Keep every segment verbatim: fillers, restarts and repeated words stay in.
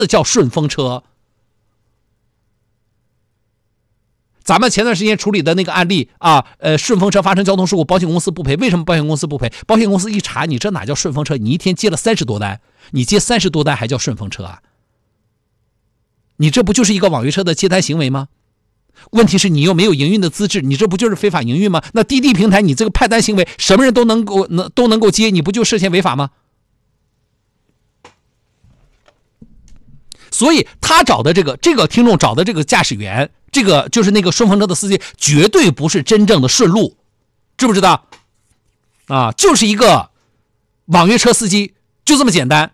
叫顺风车。咱们前段时间处理的那个案例啊，呃，顺风车发生交通事故，保险公司不赔。为什么保险公司不赔？保险公司一查，你这哪叫顺风车？你一天接了三十多单，你接三十多单还叫顺风车啊？你这不就是一个网约车的接单行为吗？问题是你又没有营运的资质，你这不就是非法营运吗？那滴滴平台你这个派单行为，什么人都能够能都能够接，你不就涉嫌违法吗？所以他找的这个这个听众找的这个驾驶员，这个就是那个顺风车的司机，绝对不是真正的顺路，知不知道？啊，就是一个网约车司机，就这么简单。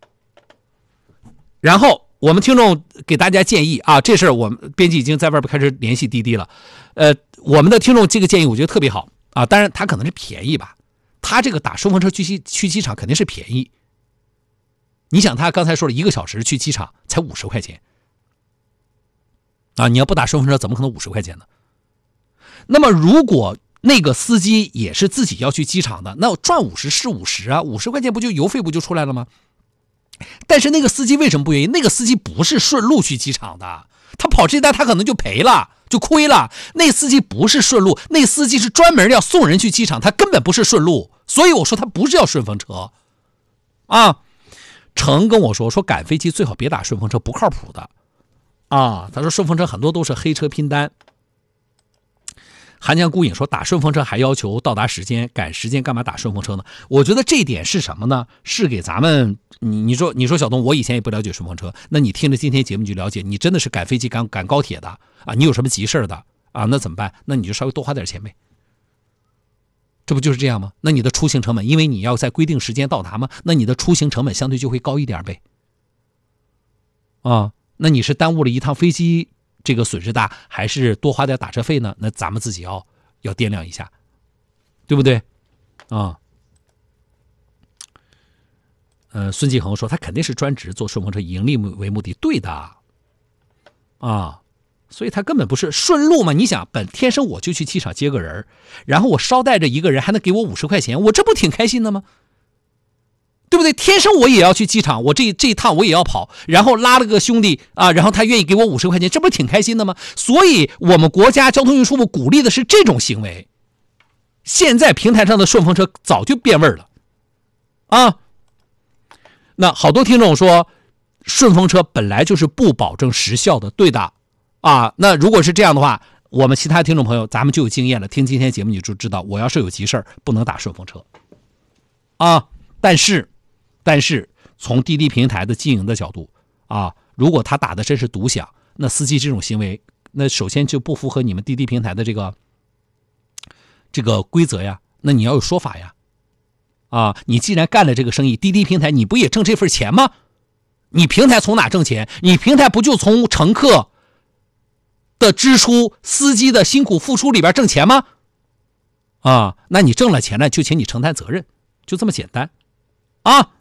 然后我们听众给大家建议啊，这事儿我们编辑已经在外边开始联系滴滴了。呃，我们的听众这个建议我觉得特别好啊，当然他可能是便宜吧，他这个打顺风车去机去机场肯定是便宜。你想他刚才说了一个小时去机场才五十块钱啊，你要不打顺风车怎么可能五十块钱呢？那么如果那个司机也是自己要去机场的，那赚五十是五十啊，五十块钱不就邮费不就出来了吗？但是那个司机为什么不愿意？那个司机不是顺路去机场的，他跑这单他可能就赔了，就亏了。那司机不是顺路，那司机是专门要送人去机场，他根本不是顺路，所以我说他不是叫顺风车啊。程跟我说说赶飞机最好别打顺风车，不靠谱的啊。他说顺风车很多都是黑车拼单。韩江孤影说打顺风车还要求到达时间，赶时间干嘛打顺风车呢？我觉得这点是什么呢？是给咱们你你说你说小东，我以前也不了解顺风车，那你听着今天节目就了解，你真的是赶飞机赶赶高铁的啊，你有什么急事的啊，那怎么办？那你就稍微多花点钱呗。这不就是这样吗？那你的出行成本，因为你要在规定时间到达吗？那你的出行成本相对就会高一点呗。啊，那你是耽误了一趟飞机，这个损失大，还是多花点打车费呢？那咱们自己要要掂量一下，对不对？啊，呃，孙继恒说他肯定是专职做顺风车，以盈利为目的，对的，啊。所以他根本不是顺路嘛？你想，本天生我就去机场接个人，然后我捎带着一个人还能给我五十块钱，我这不挺开心的吗？对不对？天生我也要去机场，我这这一趟我也要跑，然后拉了个兄弟啊，然后他愿意给我五十块钱，这不挺开心的吗？所以我们国家交通运输部鼓励的是这种行为。现在平台上的顺风车早就变味了啊。那好多听众说顺风车本来就是不保证时效的，对的。啊，那如果是这样的话，我们其他听众朋友咱们就有经验了，听今天节目你就知道，我要是有急事不能打顺风车啊。但是但是从滴滴平台的经营的角度啊，如果他打的真是独享，那司机这种行为，那首先就不符合你们滴滴平台的这个这个规则呀，那你要有说法呀。啊，你既然干了这个生意，滴滴平台你不也挣这份钱吗？你平台从哪挣钱？你平台不就从乘客的支出、司机的辛苦付出里边挣钱吗？啊，那你挣了钱了，就请你承担责任，就这么简单啊。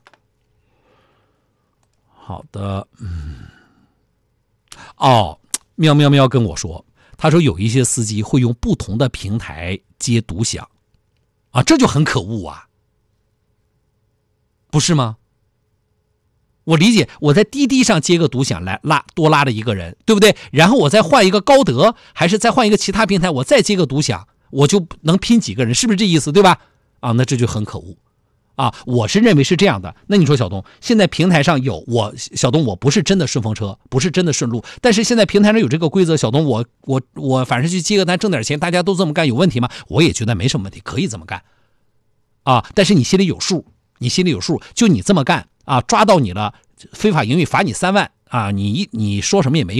好的，嗯，哦，喵喵喵跟我说，他说有一些司机会用不同的平台接独享，啊，这就很可恶啊，不是吗？我理解，我在滴滴上接个独享来拉多拉了一个人，对不对？然后我再换一个高德，还是再换一个其他平台，我再接个独享，我就能拼几个人，是不是这意思，对吧？啊，那这就很可恶啊！我是认为是这样的。那你说小东，现在平台上有我小东，我不是真的顺风车，不是真的顺路，但是现在平台上有这个规则，小东我我我反正去接个单挣点钱，大家都这么干有问题吗？我也觉得没什么问题，可以这么干啊。但是你心里有数，你心里有数，就你这么干啊，抓到你了，非法营运罚你三万啊，你你说什么也没用。